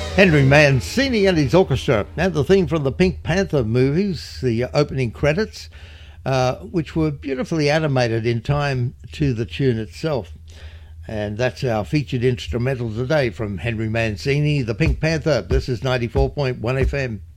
Henry Mancini and his orchestra, and the theme from the Pink Panther movies, the opening credits, which were beautifully animated in time to the tune itself. And that's our featured instrumental today from Henry Mancini, the Pink Panther. This is 94.1 FM.